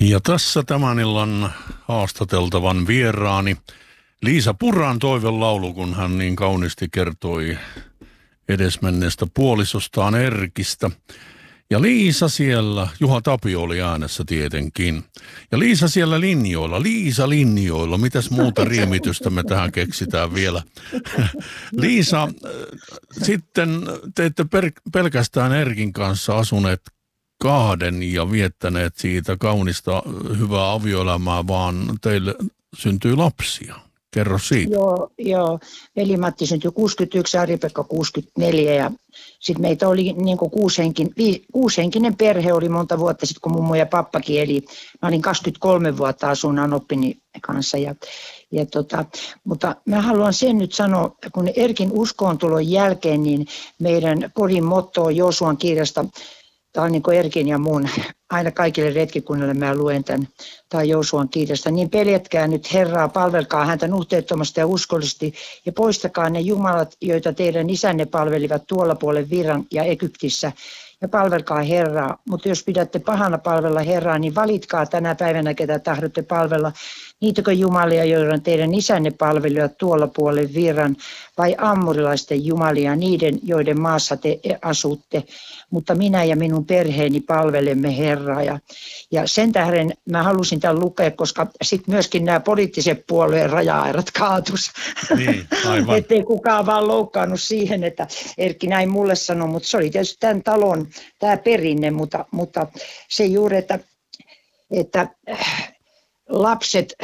Ja tässä tämän illan haastateltavan vieraani Liisa Puran toivelaulu, kun hän niin kauniisti kertoi edesmenneestä puolisostaan Erkistä. Ja Liisa siellä, Juha Tapio oli äänessä tietenkin. Ja Liisa siellä linjoilla, Liisa linjoilla. Mitäs muuta riimitystä me tähän keksitään vielä? Liisa, sitten te ette pelkästään Erkin kanssa asuneet kahden ja viettäneet siitä kaunista hyvää avioelämää, vaan teille syntyi lapsia. Kerro siitä. Joo. Veli-Matti syntyi 61, Ari-Pekka 64 ja sitten meitä oli niin kuin kuusihenkinen perhe oli monta vuotta sitten, kun mummo ja pappakin eli. Mä olin 23 vuotta asunut oppini kanssa mutta mä haluan sen nyt sanoa, kun Erkin uskoontulon jälkeen, niin meidän kodin motto on Joosuan kirjasta. Tämä on niin kuin Erkin ja mun, aina kaikille retkikunnille mä luen tämän, tämä on Joosuan kirjasta. Niin peljätkää nyt Herraa, palvelkaa häntä nuhteettomasti ja uskollisesti ja poistakaa ne jumalat, joita teidän isänne palvelivat tuolla puolen Virran ja Egyptissä. Ja palvelkaa Herraa, mutta jos pidätte pahana palvella Herraa, niin valitkaa tänä päivänä, ketä tahdotte palvella. Niitäkö jumalia, joiden teidän isänne palvelivat tuolla puolen Virran, vai ammurilaisten jumalia, niiden, joiden maassa te asutte. Mutta minä ja minun perheeni palvelemme Herraa. Ja sen tähden mä halusin tämän lukea, koska sitten myöskin nämä poliittiset puolueen raja-aidat kaatus. Niin, aivan. Ettei kukaan vaan loukkaannut siihen, että Erkki näin mulle sanoi, mutta se oli tietysti tämän talon tämä perinne, mutta se juuri, että lapset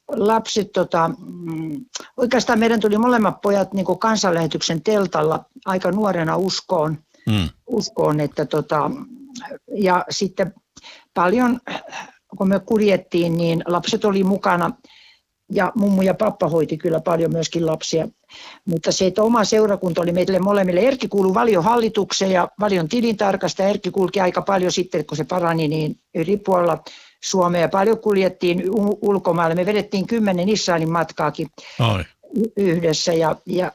oikeastaan meidän tuli molemmat pojat niin kuin kansanlähetyksen teltalla aika nuorena uskoon että ja sitten paljon, kun me kuljettiin, niin lapset oli mukana ja mummu ja pappa hoiti kyllä paljon myöskin lapsia. Mutta se, että oma seurakunta oli meille molemmille. Erkki kuului Valion hallitukseen ja Valion tilintarkastaja. Erkki kulki aika paljon sitten, kun se parani, niin eri puolella Suomea. Paljon kuljettiin ulkomaille. Me vedettiin 10 Israelin matkaakin yhdessä. Ja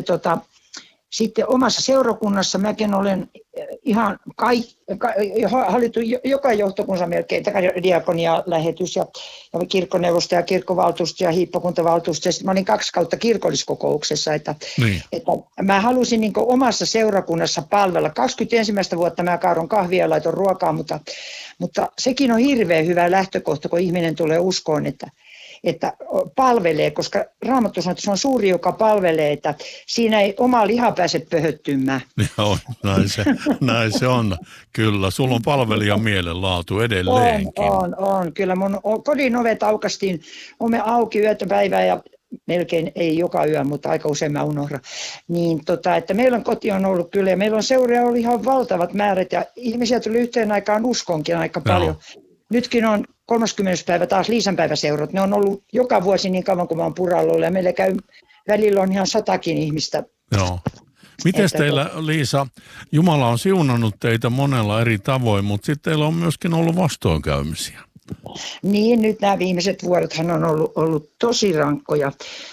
sitten omassa seurakunnassa mäkin olen ihan hallittu joka johtokunta melkein, diakonia lähetys ja kirkkoneuvosto ja kirkkovaltuusto ja hiippakuntavaltuusto. Ja sitten mä olin 2 kautta kirkolliskokouksessa, että mä halusin niin kuin omassa seurakunnassa palvella. 21 vuotta mä kaaron kahvia ja laiton ruokaa, mutta sekin on hirveän hyvä lähtökohta, kun ihminen tulee uskoon, että palvelee, koska Raamattu sanoo, että se on suuri, joka palvelee, että siinä ei oma liha pääse pöhöttymään. Joo, näin se on. Kyllä, sulla on palvelijan mielenlaatu edelleenkin. On. Kyllä mun kodin ovet aukastiin, auki yötä päivää ja melkein ei joka yö, mutta aika usein mä unohdan. Niin että meillä koti on ollut kyllä ja meillä on seuraa ollut ihan valtavat määrät ja ihmisiä tuli yhteen aikaan uskonkin aika paljon. Nytkin on 30. päivä taas Liisanpäiväseurat. Ne on ollut joka vuosi niin kauan kuin mä oon Puralla ollut ja meillä välillä on ihan 100 ihmistä. Joo. Mites teillä, Liisa, Jumala on siunannut teitä monella eri tavoin, mutta sitten teillä on myöskin ollut vastoinkäymisiä. Niin, nyt nämä viimeiset vuodethan on ollut tosi rankkoja,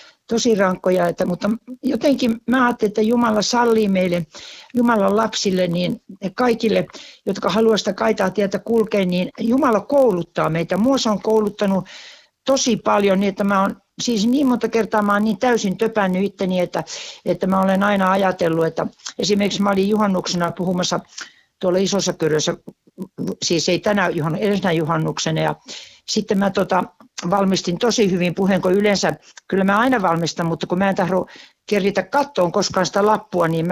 mutta jotenkin mä ajattelin, että Jumala sallii meille, Jumalan lapsille, niin kaikille, jotka haluaa sitä kaitaa tietä kulkea, niin Jumala kouluttaa meitä. Mua se on kouluttanut tosi paljon, niin että mä oon, siis niin monta kertaa mä oon niin täysin töpännyt itteni, että mä olen aina ajatellut, että esimerkiksi mä olin juhannuksena puhumassa tuolla Isossa Kyrössä, siis ei edellisenä juhannuksena ja sitten mä valmistin tosi hyvin puheen, kun yleensä, kyllä mä aina valmistan, mutta kun mä en tahdo kerritä kattoon koskaan sitä lappua, niin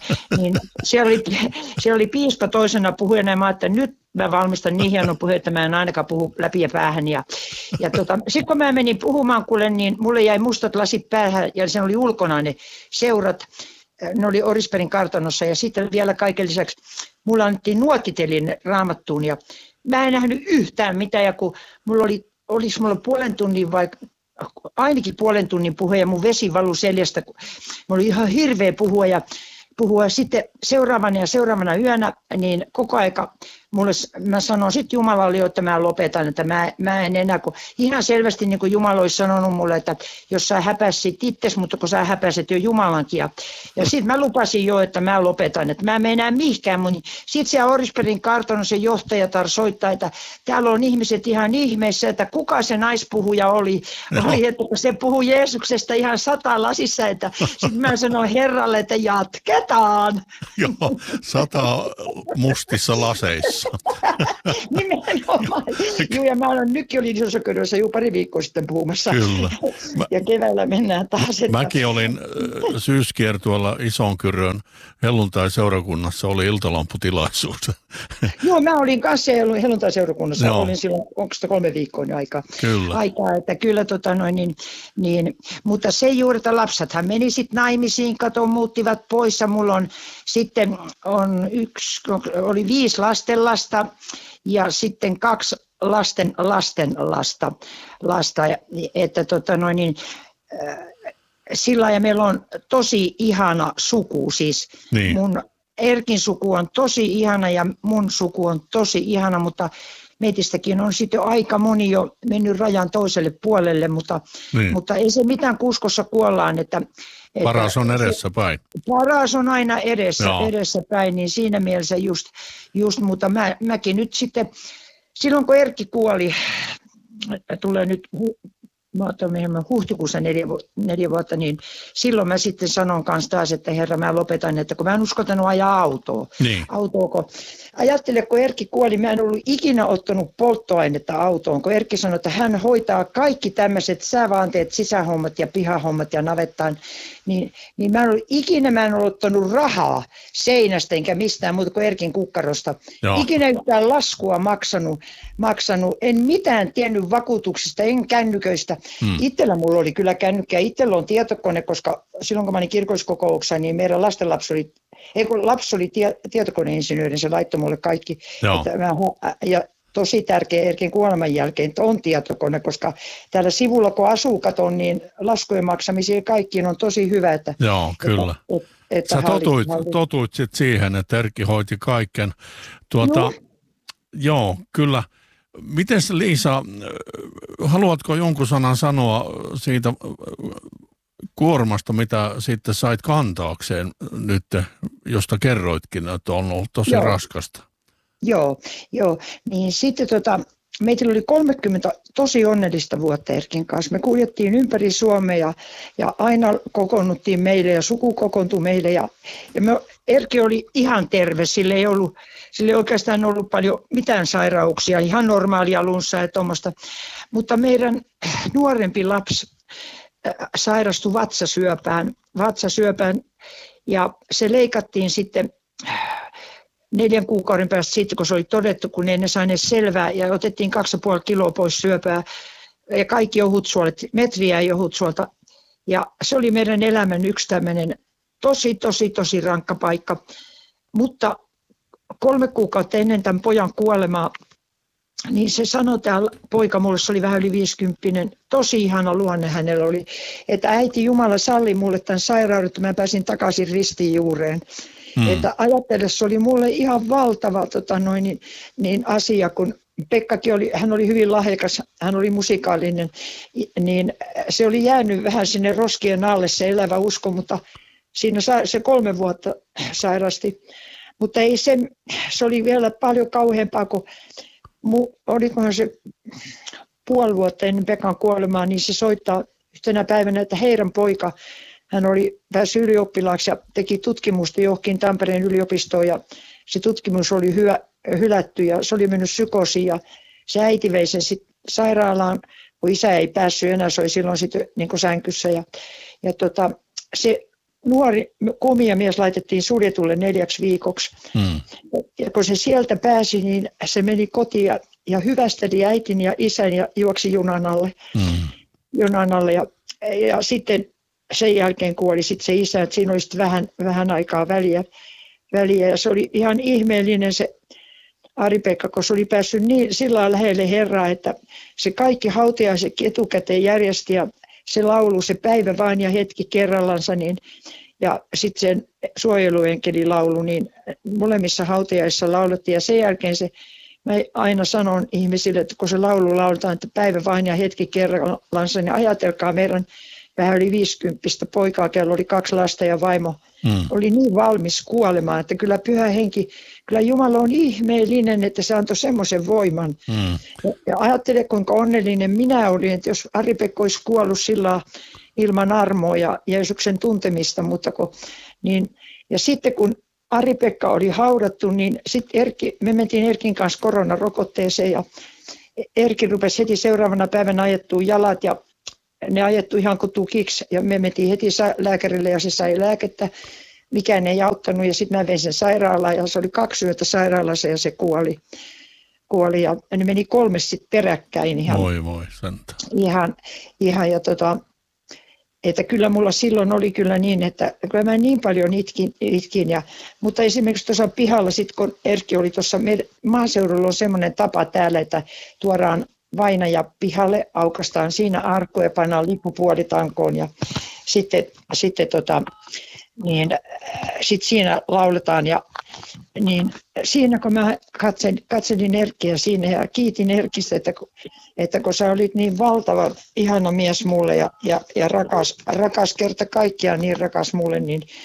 siellä oli piispa toisena puhujana ja mä ajattelin, että nyt mä valmistan niin hienon puheen, että mä en ainakaan puhu läpi ja päähän. Sitten kun mä menin puhumaan kuule, niin mulle jäi mustat lasit päähän ja se oli ulkona ne seurat. Ne oli Orisperin kartanossa ja sitten vielä kaiken lisäksi mulla annettiin nuotitelin Raamattuun ja mä en nähnyt yhtään mitään ja kun olisi mulla puolen tunnin vai ainakin puolen tunnin puhe ja mun vesi valui seljästä, kun mulla oli ihan hirveä puhua. Sitten seuraavana yönä niin koko aika mä sanon sitten Jumalalle, että mä lopetan, että mä en enää, kun ihan selvästi niin kuin Jumala olisi sanonut mulle, että jos sä häpäsit itses, mutta kun sä häpäset jo Jumalankin. Ja sitten mä lupasin jo, että mä lopetan, että mä en enää mihinkään. Sitten siellä Orisbergin kartanossa se johtajatar soittaa, että täällä on ihmiset ihan ihmeissä, että kuka se naispuhuja oli, että se puhui Jeesuksesta ihan 100 lasissa, että sitten mä sanoin Herralle, että jatketaan. Joo, 100 mustissa laseissa. Nimenomaan. Joo, ja mä olen nytkin olin Isossa-Kyrössä jo pari viikkoa sitten puhumassa. Kyllä. Ja keväällä mennään taas. Että... Mäkin olin syyskiertueella Ison-Kyrön helluntai-seurakunnassa, oli iltalamputilaisuus. Joo, mä olin kanssa helluntai-seurakunnassa, olin silloin, onko sitä 3 viikkoa aikaa. Kyllä. Että kyllä mutta se juuri, että lapsethan meni sitten naimisiin, muuttivat pois ja mulla on sitten oli 5 lastenlasta ja sitten 2 lastenlasta, että sillä lailla meillä on tosi ihana suku, siis niin. Mun Erkin suku on tosi ihana ja mun suku on tosi ihana, mutta meistäkin on sitten aika moni jo mennyt rajan toiselle puolelle, mutta ei se mitään, kuskossa kuollaan, että paras on edessäpäin. Paras on aina edessäpäin, niin siinä mielessä just mutta mäkin nyt sitten, silloin kun Erkki kuoli, tulee nyt huhtikuussa 4 vuotta, niin silloin mä sitten sanon kanssa taas, että Herra, mä lopetan, että kun mä en uskaltanut ajaa autoa. Niin. Ajattele, kun Erkki kuoli, mä en ollut ikinä ottanut polttoainetta autoon, kun Erkki sanoi, että hän hoitaa kaikki tämmöiset sävaanteet, sisähommat ja pihahommat ja navettaan, niin mä en ollut ottanut rahaa seinästä enkä mistään muuta kuin Erkin kukkarosta. Joo. Ikinä yhtään laskua maksanut, en mitään tiennyt vakuutuksista, en kännyköistä. Itsellä mulla oli kyllä kännykkä, itsellä on tietokone, koska silloin kun mä olin kirkolliskokouksessa, niin meidän lapsi oli tietokoneinsinööri, se laittoi mulle kaikki. Ja tosi tärkeä Erkin kuoleman jälkeen on tietokone, koska täällä sivulla kun asuu katon, niin laskujen maksamiseen kaikkiin on tosi hyvä. Että, joo, kyllä. Sä totuit sit siihen, että Erkki hoiti kaiken. Joo, kyllä. Mites Liisa, haluatko jonkun sanan sanoa siitä kuormasta, mitä sitten sait kantaakseen nyt, josta kerroitkin, että on ollut tosi raskasta? Joo, niin sitten meitä oli 30 tosi onnellista vuotta Erkin kanssa. Me kuljettiin ympäri Suomea ja aina kokoonnuttiin meille ja suku kokoontui meille. Ja Erkki oli ihan terve, sillä ei oikeastaan ollut paljon mitään sairauksia, ihan normaalia lunssaa ja tuommoista. Mutta meidän nuorempi lapsi sairastui vatsasyöpään ja se leikattiin sitten 4 kuukauden päästä sitten, kun se oli todettu, kun ei ne saaneet selvää ja otettiin 2,5 kiloa pois syöpää ja kaikki ohutsuolet, metriä ohutsuolta. Ja se oli meidän elämän yksi tämmöinen tosi rankka paikka. Mutta 3 kuukautta ennen tämän pojan kuolemaa, niin se sanoi täällä poika, mulle se oli vähän yli 50, tosi ihana luonne hänellä oli, että äiti Jumala salli mulle tämän sairauden, että mä pääsin takaisin ristiin juureen. Että ajattele, se oli mulle ihan valtava asia, kun Pekkakin hän oli hyvin lahjakas, hän oli musikaalinen, niin se oli jäänyt vähän sinne roskien alle se elävä usko, mutta siinä se 3 vuotta sairasti. Mutta ei se oli vielä paljon kauheampaa, kun olikohan se 5 vuotta ennen Pekan kuolemaa, niin se soittaa yhtenä päivänä, että heidän poika, hän oli päässyt ylioppilaaksi ja teki tutkimusta johonkin Tampereen yliopistoon ja se tutkimus oli hylätty ja se oli mennyt psykoosiin ja se äiti vei sen sitten sairaalaan, kun isä ei päässyt enää, se oli silloin sitten niin kuin sänkyssä ja se nuori komia mies laitettiin suljetulle 4 viikoksi. Ja kun se sieltä pääsi, niin se meni kotiin ja hyvästeli äitin ja isän ja juoksi junan alle. Ja sitten sen jälkeen kuoli sitten se isä, että siinä oli sitten vähän aikaa väliä. Ja se oli ihan ihmeellinen se Ari-Pekka, kun se oli päässyt niin sillä lähelle Herraa, että se kaikki hautajaiset etukäteen järjesti ja se laulu, se päivä vain ja hetki kerrallansa, niin ja sitten sen suojeluenkelilaulu, niin molemmissa hautajaisissa laulettiin ja sen jälkeen mä aina sanon ihmisille, että kun se laulu lauletaan, että päivä vain ja hetki kerrallansa, niin ajatelkaa meidän vähän yli 50 poikaa, kello oli 2 lasta ja vaimo oli niin valmis kuolemaan, että kyllä Pyhä Henki, kyllä Jumala on ihmeellinen, että se antoi semmoisen voiman. Ja ajattele, kuinka onnellinen minä olin, että jos Ari-Pekka olisi kuollut sillä ilman armoa ja Jeesuksen tuntemista, ja sitten kun Ari-Pekka oli haudattu, niin sitten me mentiin Erkin kanssa koronarokotteeseen ja Erki rupesi heti seuraavana päivänä ajettua jalat ja ne ajettu ihan kuin tukiksi ja me mentiin heti lääkärille ja se sai lääkettä. Mikään ei auttanut ja sitten mä vein sen sairaalaan ja se oli 2 yötä sairaalassa ja se kuoli ja ne meni 3 sitten peräkkäin ihan. Voi, sentään. Ihan ja että kyllä mulla silloin oli kyllä niin, että kyllä mä niin paljon itkin mutta esimerkiksi tuossa pihalla sitten kun Erkki oli tuossa, maaseudulla on semmoinen tapa täällä, että tuodaan vainaja pihalle, aukastaan siinä arkku ja pannaan lippu puolitankoon ja sitten siinä lauletaan ja niin siinä kun mä katselin Erkkiä siinä ja kiitin Erkistä, että kun sä olit niin valtava ihana mies mulle ja rakas kerta kaikkiaan niin rakas mulle,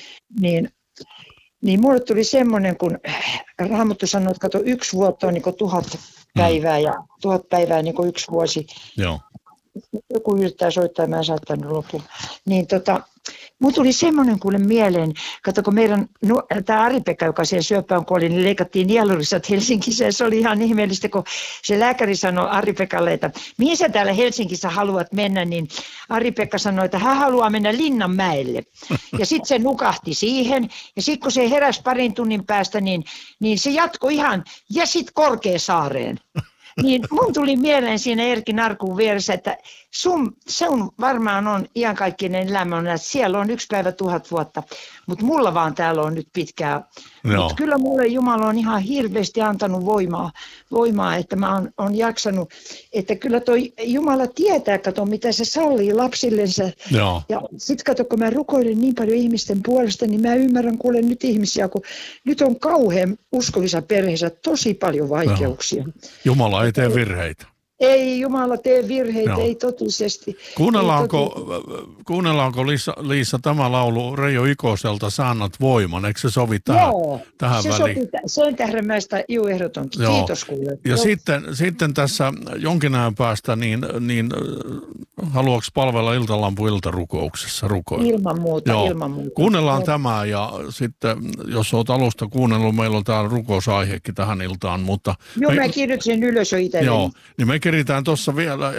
niin mulle tuli semmoinen, kun Raamattu sanoo, että kato 1 vuotta on niin kuin 1000 päivää ja 1000 päivää niin kuin 1 vuosi. Joo. Joku yrittää soittaa ja mä en saattanut loppuun. Niin mun tuli semmoinen kuule mieleen, kato kun tämä Ari-Pekka, joka siellä syöpään kuoli, niin leikattiin nielurisat Helsingissä ja se oli ihan ihmeellistä, kun se lääkäri sanoi Ari-Pekalle, että mihin sä täällä Helsingissä haluat mennä, niin Ari-Pekka sanoi, että hän haluaa mennä Linnanmäelle. Ja sitten se nukahti siihen ja sitten kun se heräsi 2 tunnin päästä, niin se jatkoi ihan ja sitten Korkeasaareen. Niin mun tuli mieleen siinä Erkin arkun vieressä, että sun varmaan on iankaikkinen elämä, että siellä on 1 päivä 1000 vuotta, mutta mulla vaan täällä on nyt pitkää. Mutta kyllä mulle Jumala on ihan hirveästi antanut voimaa, että mä oon jaksanut, että kyllä toi Jumala tietää, kato mitä se sallii lapsillensa. Joo. Ja sit kato, kun mä rukoilen niin paljon ihmisten puolesta, niin mä ymmärrän kuulen nyt ihmisiä, kun nyt on kauhean uskovissa perheissä tosi paljon vaikeuksia. Joo. Jumala ei tee virheitä. Ei Jumala tee virheitä, ei totisesti. Kuunnellaanko Liisa tämä laulu Reijo Ikoselta Saannat voiman, eikö se sovi tähän väliin? Sopii, sen tähden mä sitä ehdotonkin. Kiitos kuule. Ja sitten tässä jonkin ajan päästä, niin haluatko palvella Iltalampu iltarukouksessa rukoilla? Ilman muuta. Kuunnellaan tämä ja sitten, jos olet alusta kuunnellut, meillä on täällä rukousaihekin tähän iltaan. Mutta mä kirjoitin ylös jo itselleni. Joo, niin me keritään tuossa vielä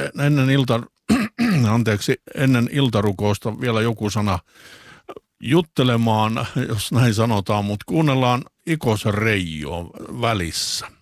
ennen iltarukousta vielä joku sana juttelemaan, jos näin sanotaan, mutta kuunnellaan Ikosen Reijoa välissä.